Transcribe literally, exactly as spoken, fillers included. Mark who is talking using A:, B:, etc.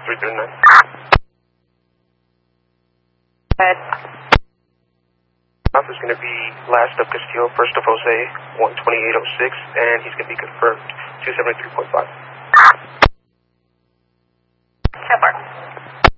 A: three three nine.
B: Good.
A: Off is going to be last of Castillo, first of Jose, one twenty-eight oh six, and he's going to be confirmed two seventy-three point five.